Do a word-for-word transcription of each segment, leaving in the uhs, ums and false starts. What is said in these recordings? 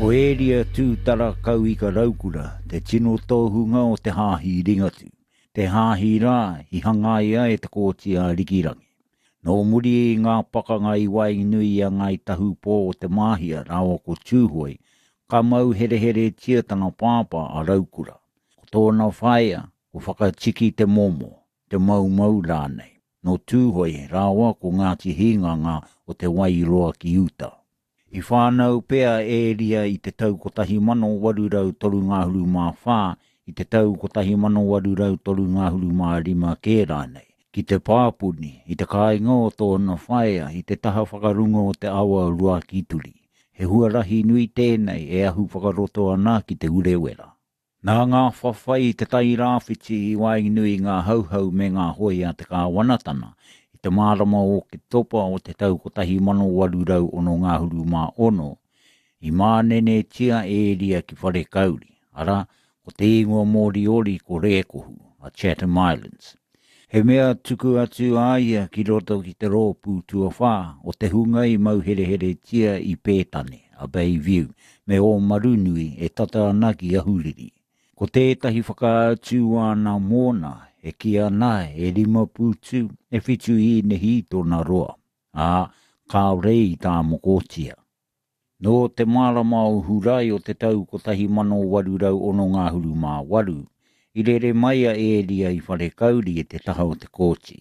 Ko eria tūtara kau I ka raukura, te tino tōhunga o te hāhi ringatu. Te hāhi rā, I hangaia e te kōti a rikirangi. Nō muri I ngā pakanga I wai nui a ngai tahu pō o te māhia rāwa ko tūhoi, ka mau here here tia tana pāpā a raukura. Ko tōna whaia, ko whakatiki te momo, te mau mau rānei. Nō tūhoi rāwa ko Ngāti Hinganga o te wai roa ki uta. I whānau pēa ēria I te tau kotahi mano warurau toru ngāhuru mā whā, I te tau kotahi mano warurau toru ngāhuru mā rima kērānei. Ki te pāpuni, I te kāinga o tōna whaia, I te taha whakarunga o te awa rua kituri. He huarahi nui tēnei e ahu whakaroto ana ki te urewera. Nā ngā whawhai te tai rāwhiti I wai nui ngā hauhau me ngā hoi a te kāwanatana, I te mārama o ke topa o te tau kotahi mano warurau ono ngāhuru mā ono, I mānene tia ēria ki whare kauri, ara ko te ingoa Moriori ko Rekohu, a Chatham Islands. He mea tuku atu aia ki roto ki te rōpū tua whā, o te hunga I mauherehere tia I Pētane, a Bayview, me o Marunui e tata ana ki ahuriri. Ko tētahi whakaatu ana mōna, e ki ana e rima pūtu, e whitu I nehi tōna roa, a ka rei tā mokotia. No te marama o hurai o te tau kotahi mano warurau ono ngāhuru mā waru, I rere mai a ēria I whare kauri e te taha o te kōti.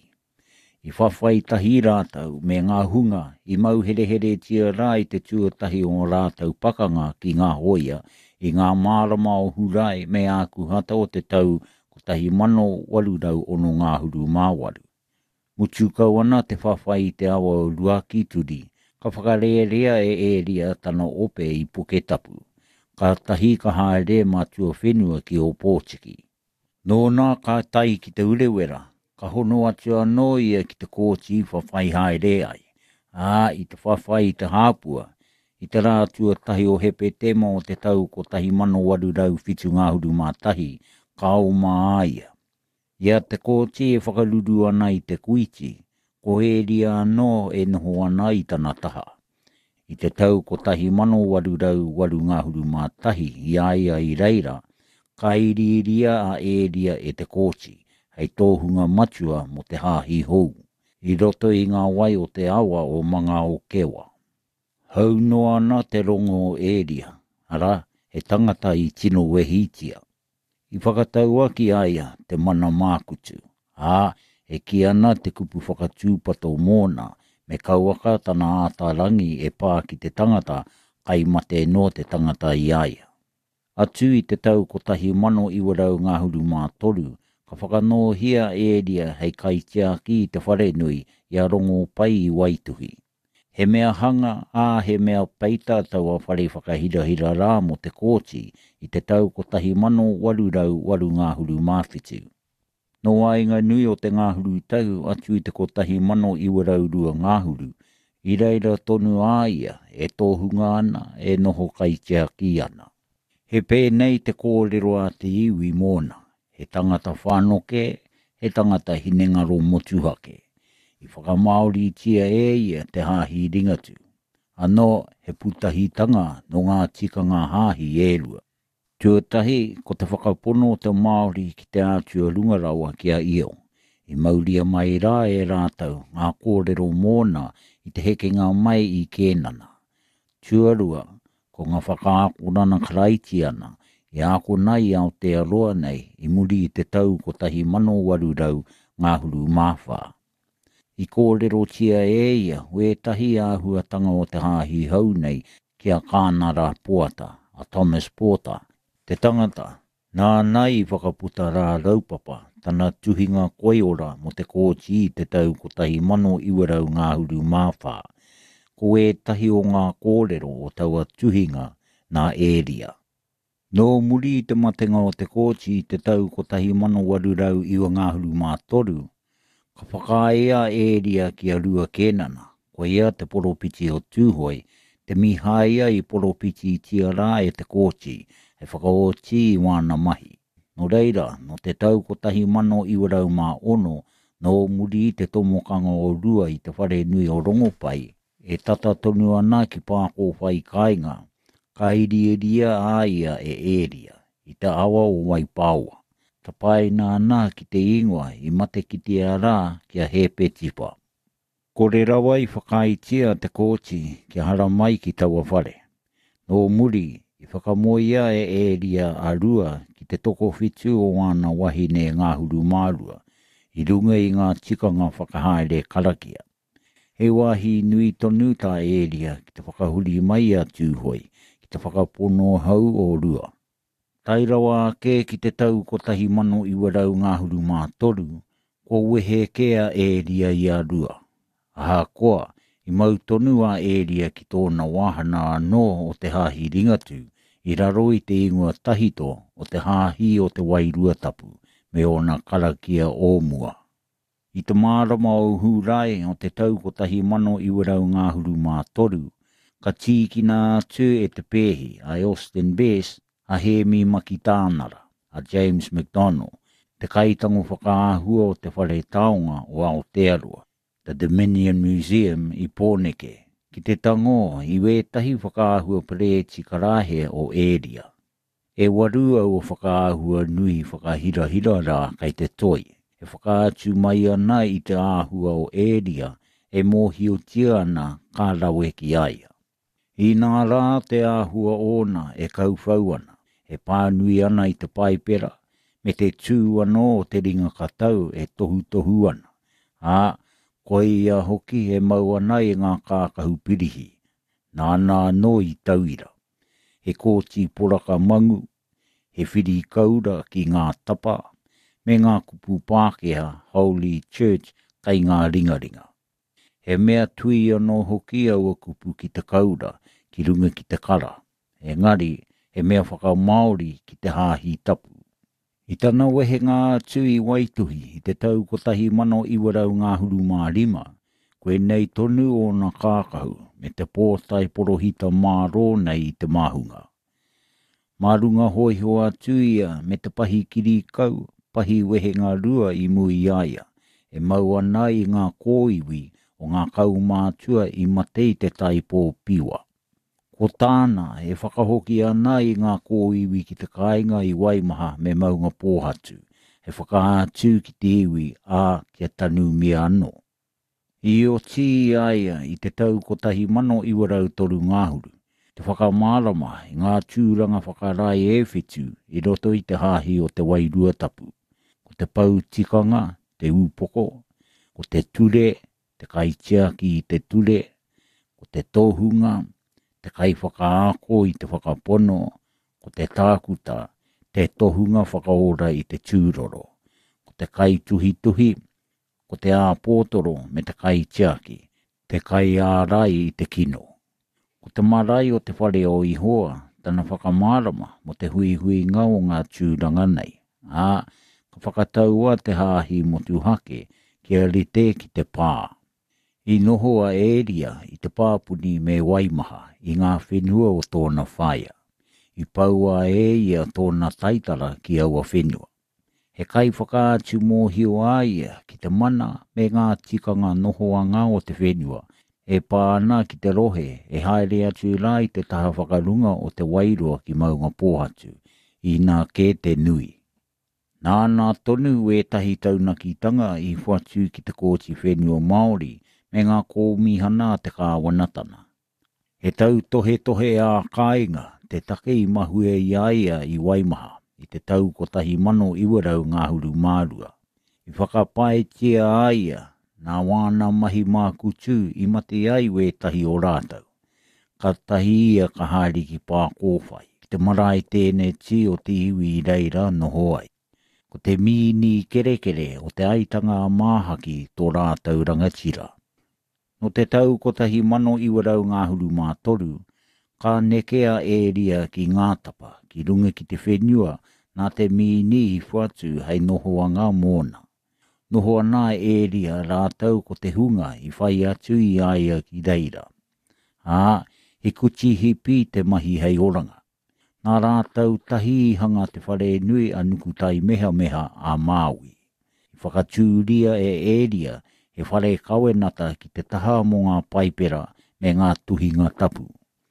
I whawhai tahi rātau me ngā hunga I mauherehere tia rā I te tuatahi o rātau pakanga ki ngā hoia, I ngā marama o hurai me āku hata o te tau kotahi mano warurau ono ngāhuru mā waru. Mutu kau ana te whawhai te awa o Ruaki Turi, ka whakarearea e ēria tana ope I Puketapu, ka tahi ka haere mātua whenua ki o Pōtiki. Nō nā ka tai ki te urewera, ka hono atu anō ia ki te kōti whawhai haere ai. Ā, I te whawhai I te hāpua, I te rātua tahi o hepe tema o te tau ko tahi mano warurau whitu ngāhuru mā tahi, ka o mā aia. Ia te kōti e whakaruru ana I te kuiti, ko ēria anō e noho ana I tana taha. I te tau ko tahi mano warurau waru ngāhuru mā tahi I aia I reira, ka iriria a ēria e te kōti, hei tōhunga matua mo te hāhi hou, I roto I ngā wai o te awa o manga o kewa. Hau no ana te rongo o ēria, ara he tangata I tino wehitia. I whakatau aki aia te mana mākutu, ā, e ki ana te kupu whakatūpato mōna, me kauaka tana ātarangi e pā ki te tangata kai mate no te tangata I aia. Atu I te tau kotahi mano I warau ngāhuru mā toru, ka whakanohia ēria hei kai tiaki I te whare nui I a rongo pai I waituhi. He mea hanga a he mea peita tau a whare whakahirahira rā mo te kōti I te tau kotahi mano warurau waru ngāhuru māwhitu. No ainga nui o te ngāhuru tau atu I te kotahi mano I warau rua ngāhuru, I reira tonu āia e tōhunga ana e noho kai tiaki ana. He pēnei te kōrero a te iwi mōna, he tangata whānoke, he tangata hinengaro motuhake. I whakamaori tia e ia te hāhi ringatu. Anō he putahitanga no ngā tikanga hāhi ērua. Tuatahi ko te whakapono o te Māori ki te ātua rungarawa kia io. I mauria mai rā e rātau ngā kōrero mōna I te hekenga mai I kēnana. Tuarua, ko ngā whakaako karaiti ana, I ako nai Aotearoa nei I muri I te tau ko tahi mano warurau ngāhuru māwha. I kōrero tia e ia, we tahi āhuatanga o te hāhi hau nei kia kānara poata, a Thomas Porter. Te tangata, nā nai whakaputa rā raupapa, tana tuhinga koiora mo te kōti I te tau ko tahi mano I warau ngāhuru māwha. Ko e tahi o ngā kōrero o taua tuhinga nā ēria. Nō muri I te matenga o te kōti I te tau ko tahi mano warurau I o ngāhuru mā toru, ka whakaea ēria ki a rua kēnana, ko ia te poropiti o tūhoi, te mihaia I poropiti I tia rā e te kōti, e whakaoti I wāna mahi. No reira, no te tau ko tahi mano I warau mā ono, no muri I te tomokanga o rua I te whare nui o rongopai, e tata tonu ana ki pāko whai kāinga, ka iriria aia e eria, i te awa o Waipawa. Ta pai nā nā ki te ingoa i mate ki te ara kia hepe tipa. Ko re rawa i whakaitia te kōti ki hara mai ki taua whare. Nō muri i whakamoia e eria a rua ki te toko whitu o wana wahine ngā huru mārua, i runga i ngā tikanga whakahaere karakia. He wahi nui tonu tā eria ki te whakahuri mai a tūhoi, ki te whakapono hau o rua. Tai rawa ke ki te tau ko tahi mano i warau ngā huru mā toru, ko wehe kea eria i a rua. Aha koa, i mau tonu a eria ki tōna wahana anō o te hahi ringatu, i raro i te ingoa tahito o te hahi o te wairua tapu, me ona karakia o mua. I te mārama o hurai o te tau ko tahi mano i warau ngā huru mā toru, ka tīkina atu e te pēhi a Austin Best, a Hemi Makitānara, a James McDonald, te kaitango whakaahua o te whare taonga o Aotearoa, the Dominion Museum i Pōneke, ki te tango i wētahi whakaahua Pereti Karahe o Eria. E warua o whakaahua nui whakahirahira rā kai te toi, e whakaatu mai ana i te āhua o Eria, e mōhiotia ana ka rawe ki aia. I nā rā te āhua ona e kauwhau ana, e pānui ana i te paipera, me te tū anō o te ringa katau e tohu tohu ana. Ā, koe ia hoki e mau ana i ngā kākahu pirihi, nā nā no i tauira. He kōti poraka mangu, he whiri kaura ki ngā tapa, me ngā kupu Pākehā Holy Church kai ngā ringaringa. He mea tui anō hoki aua kupu ki te kaura, ki runga ki te kara. Engari, he mea whakamaori ki te hāhi tapu. I tana wehe ngā tui waituhi i te tau ko tahi mano i warau ngā huru mā rima, koe nei tonu o na kākahu me te pōtai porohita māro nei i te mahunga. Marunga hoi hoa tuia me te pahi kiri kau, pahi wehe ngā rua i mui aia, e mau ana i ngā kōiwi o ngā kau mātua i matei te taipō piwa. Ko tāna e whakahoki ana i ngā kōiwi ki te kāinga i Waimaha me maunga pōhatu, e whakaatu ki te iwi a kia tanu mea anō. I o tī aia i te tau ko tahi mano i warau toru ngāhuru, te whakamārama i ngā tūranga whakarai e whitu i roto i te hahi o te wairua tapu, ko te pau tikanga, te upoko, ko te ture, te kaitiaki i te ture, ko te tohunga, te kai whakaako i te whakapono, ko te tākuta, te tohunga whakaora i te tūroro, ko te kai tuhi tuhi, ko te āpōtoro me te kai tiaki, te kai ārai i te kino. Ko te marae o te whare o ihoa, tana whakamārama mo te hui hui ngau ngā tūranga nei. Ā, ka whakataua te hāhi mo tuhake, kia rite ki te pā. I noho a Eria i te pāpuni me Waimaha i ngā whenua o tōna whaia. I paua e ia tōna taitara ki aua whenua. He kai whakaatu mōhio aia ki te mana me ngā tikanga nohoanga o te whenua. E pāna ki te rohe e haere atu rai te taha whakarunga o te wairua ki maunga pōhatu i nā ke te nui. Nā nā tonu e tahi taunakitanga i whatu ki te kōti whenua Māori me ngā kōmihana te kāwanatana. He tau tohe tohe a kāinga te take i mahue i aia i Waimaha i te tau ko tahi mano i warau ngā huru mārua. I whakapae tia aia nā wāna mahi mā kutu i mate ai we tahi o rātau. Ka tahi ia ka haere ki pā kōwhai, ki te marae tēne ti o te iwi i reira no hoai. Ko te mini kere kere o te aitanga māhaki tō rātau rangatira. No te tau ko tahi mano i warau ngā huru mā toru, ka nekea Eria ki ngā tapa, ki runga ki te whenua, nā te mini i whatu hei nohoanga mōna. Noho ana Eria rātau ko te hunga i whai atu i aia ki reira. Ā, he kuchi hipi te mahi hei oranga. Nā rātau tahi i hanga te whare nui a nukutai meha meha a Māui. I whakatūria e Eria, he whare kawenata ki te taha mo ngā paipera me ngā tuhinga tapu.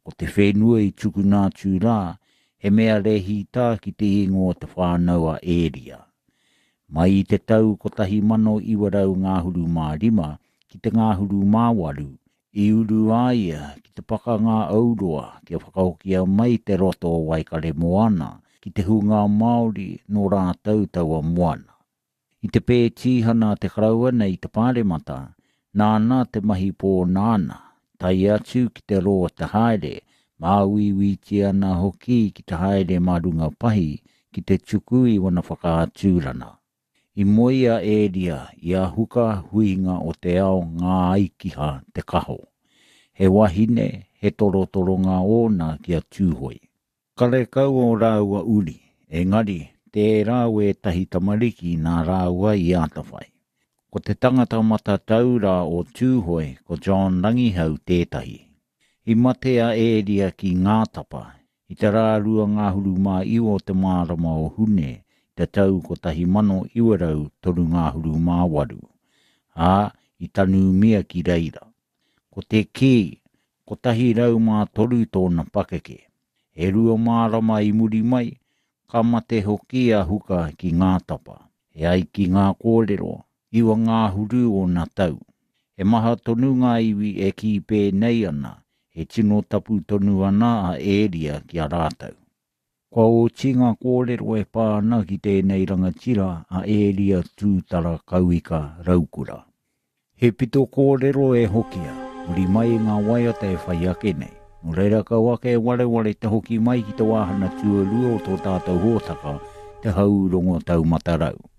ko te whenua I tuku nā tū rā, he mea rehi tā ki te ingo te whānau a area. Mai I te tau ko tahi mano iwarau ngāhuru mā rima, ki te ngāhuru mā waru, I uru aia ki te paka ngā aurua, ki a whakahokia mai te roto o Waikare Moana, ki te hunga Māori no rātau taua moana. I te pētihana te karaua nei te pāremata, nāna te mahi pō nāna, tai atu ki te roa te haere, māwiwiti ana hoki ki te haere marunga pahi, ki te tuku I wana whakaatūrana. I moia area I a huka huinga o te ao ngā aikiha te kaho. He wahine, he torotoronga ona ki a tūhoi. Kare kau o rāua uri, engari, te rāu e tahi tamariki nā rāua I ātawhai. Ko te tangata mata taura o tūhoi ko John Rangihau tētahi. I mate a area ki Ngātapa, I te rārua ngāhuru mā iwo te mārama o hune, te tau ko tahi mano iwarau toru ngāhuru mā waru. Ā, I tanu mea ki reira. Ko te ki, ko tahi rau mā toru tōna pakeke. E rua mārama I muri mai, ka mate hoki a huka ki Ngātapa. E ai ki ngā kōrero, iwa ngāhuru o nā tau. E maha tonu ngā iwi e ki pēnei ana, e tino tapu tonu ana a area ki a rātau. Ko o tinga kōrero e pāna ki tēnei rangatira a area tūtara kauika raukura. He pito kōrero e hokia, uri mai ngā waiata e whai ake nei. No reira kau ake e wale wale te hoki mai ki te wāhana tuarua o tō tātou hōtaka te haurongo tau matarau.